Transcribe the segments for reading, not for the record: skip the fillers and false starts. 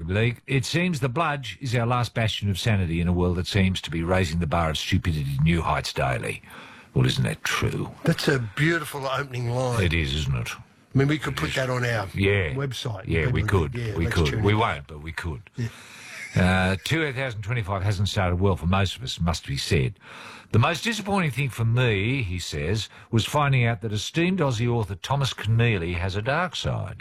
Rugby League. It seems the bludge is our last bastion of sanity in a world that seems to be raising the bar of stupidity to new heights daily. Well, isn't that true? That's a beautiful opening line. It is, isn't it? I mean, we could put that on our website. Yeah, we could. We could. We won't, but we could. Yeah. 2025 hasn't started well for most of us, must be said. The most disappointing thing for me, he says, was finding out that esteemed Aussie author Thomas Keneally has a dark side.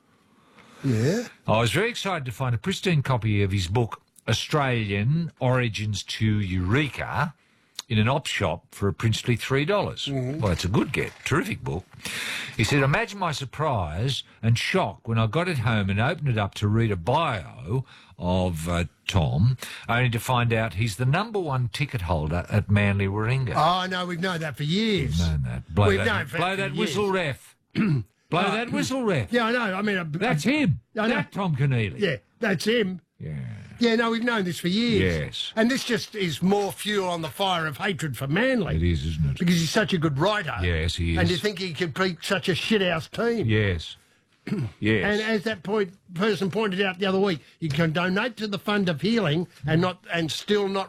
Yeah? I was very excited to find a pristine copy of his book, Australian Origins to Eureka, in an op shop for a princely $3. Mm-hmm. Well, it's a good get. Terrific book. He said, imagine my surprise and shock when I got it home and opened it up to read a bio of Tom, only to find out he's the #1 ticket holder at Manly Warringah. Oh, no, we've known that for years. We've known that. Blow that whistle, ref. Blow that whistle, ref. Yeah, I know. I mean... that's him. That's Tom Keneally. Yeah, that's him. Yeah. Yeah, no, we've known this for years. Yes. And this just is more fuel on the fire of hatred for Manly. It is, isn't it? Because he's such a good writer. Yes, he is. And you think he could beat such a shithouse team. Yes. Yes. And as that person pointed out the other week, you can donate to the Fund of Healing and still not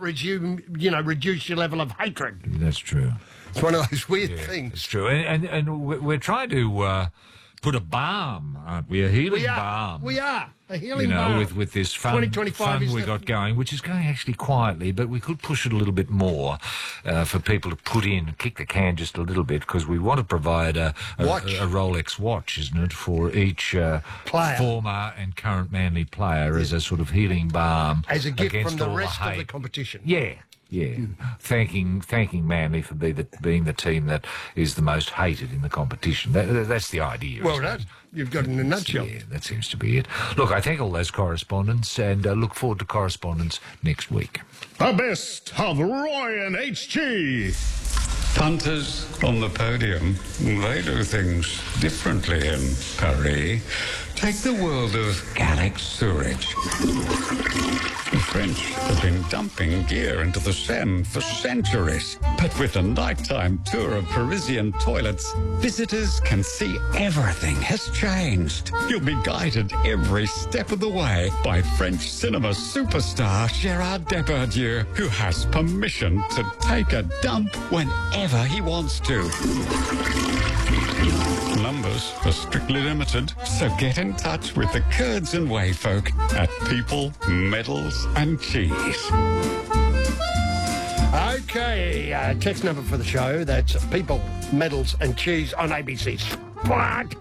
reduce your level of hatred. That's true. It's one of those weird things. It's true. And we're trying to put a balm, aren't we? A healing balm. We are. A healing balm. With this fun we got going, which is going actually quietly, but we could push it a little bit more for people to put in, kick the can just a little bit, because we want to provide a Rolex watch, isn't it, for each former and current Manly player as a sort of healing balm. As a gift from the rest of the competition. Yeah. Yeah, thanking Manly for being the team that is the most hated in the competition. That's the idea. Well done. You've got it in a nutshell. Yeah, that seems to be it. Look, I thank all those correspondents and look forward to correspondence next week. The best of Roy and HG. Punters on the podium, they do things differently in Paris. Take the world of Gallic sewage. The French have been dumping gear into the Seine for centuries. But with a nighttime tour of Parisian toilets, visitors can see everything has changed. You'll be guided every step of the way by French cinema superstar Gérard Depardieu, who has permission to take a dump whenever he wants to. Numbers are strictly limited, so get in touch with the Kurds and Wayfolk at People, Medals and Cheese. Okay, text number for the show, that's People, Medals and Cheese on ABC Sport.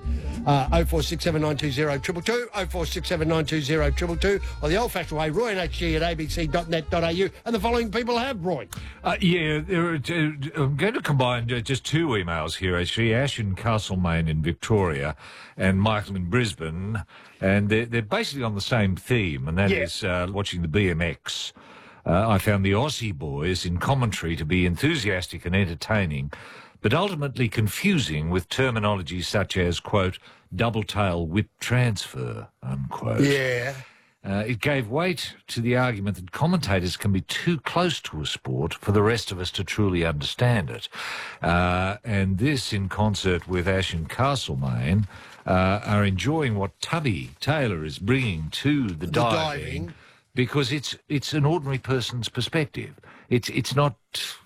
0467920222, 0467920222, or the old-fashioned way, Roy and HG at abc.net.au. And the following people have, Roy. I'm going to combine just two emails here, actually. Ash in Castlemaine in Victoria and Michael in Brisbane. And they're basically on the same theme, and that is watching the BMX. I found the Aussie boys in commentary to be enthusiastic and entertaining, but ultimately confusing with terminology such as, quote, double-tail whip transfer, unquote. Yeah. It gave weight to the argument that commentators can be too close to a sport for the rest of us to truly understand it. And this, in concert with Ash and Castlemaine, are enjoying what Tubby Taylor is bringing to the diving, because it's an ordinary person's perspective. It's not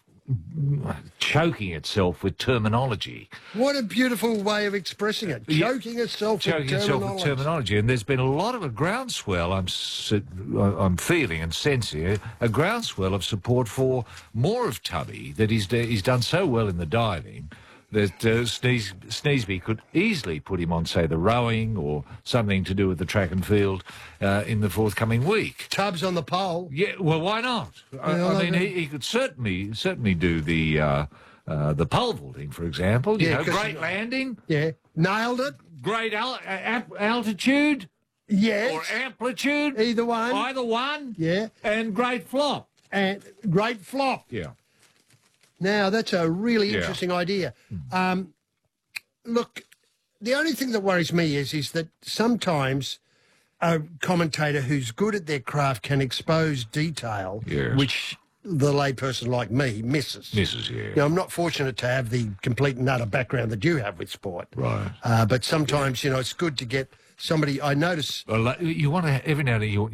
choking itself with terminology. What a beautiful way of expressing it. Choking itself with terminology. And there's been a lot of a groundswell, I'm feeling and sensing, a groundswell of support for more of Tubby, that he's done so well in the diving that Sneesby could easily put him on, say, the rowing or something to do with the track and field in the forthcoming week. Tubbs on the pole. Yeah, well, why not? I mean, he could certainly do the pole vaulting, for example. Great landing. Yeah, nailed it. Great altitude. Yes. Or amplitude. Either one. Either one. Yeah. And great flop. And great flop. Yeah. Now, that's a really interesting idea. Look, the only thing that worries me is that sometimes a commentator who's good at their craft can expose detail, which the layperson like me misses. I'm not fortunate to have the complete and utter background that you have with sport. Right. But sometimes, it's good to get somebody. I notice... Well, you want to, every now and then,